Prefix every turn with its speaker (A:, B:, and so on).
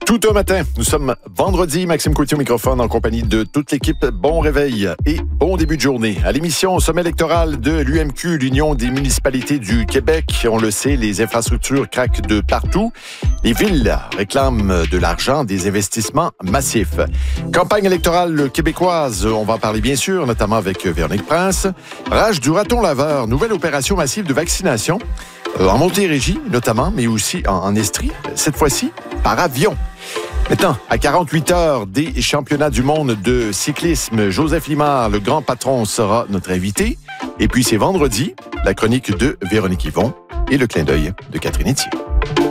A: Tout un matin, nous sommes vendredi, Maxime Coutier au microphone en compagnie de toute l'équipe. Bon réveil et bon début de journée. À l'émission au sommet électoral de l'UMQ, l'Union des municipalités du Québec. On le sait, les infrastructures craquent de partout. Les villes réclament de l'argent, des investissements massifs. Campagne électorale québécoise, on va en parler bien sûr, notamment avec Véronique Prince. Rage du raton laveur, nouvelle opération massive de vaccination. En Montérégie, notamment, mais aussi en Estrie, cette fois-ci par avion. Maintenant, à 48 heures des championnats du monde de cyclisme, Joseph Limard, le grand patron, sera notre invité. Et puis c'est vendredi, la chronique de Véronique Yvon et le clin d'œil de Catherine Etier.